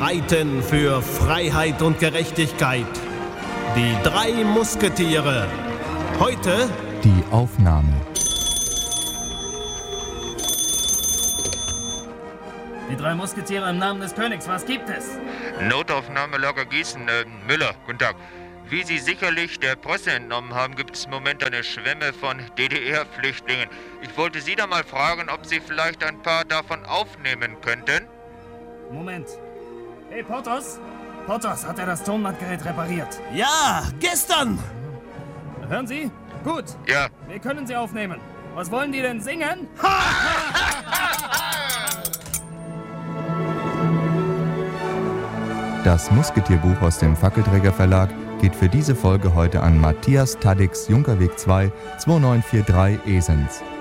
streiten für Freiheit und Gerechtigkeit. Die 3 Musketiere. Heute die Aufnahme. Die 3 Musketiere im Namen des Königs, was gibt es? Notaufnahme Lager Gießen, Müller, guten Tag. Wie Sie sicherlich der Presse entnommen haben, gibt es im Moment eine Schwemme von DDR-Flüchtlingen. Ich wollte Sie da mal fragen, ob Sie vielleicht ein paar davon aufnehmen könnten? Moment. Hey, Porthos? Porthos, hat er das Tonbandgerät repariert? Ja, gestern. Hören Sie? Gut. Ja. Wir können Sie aufnehmen. Was wollen die denn singen? Das Musketierbuch aus dem Fackelträger Verlag geht für diese Folge heute an Matthias Taddix, Junkerweg 2, 2943 Esens.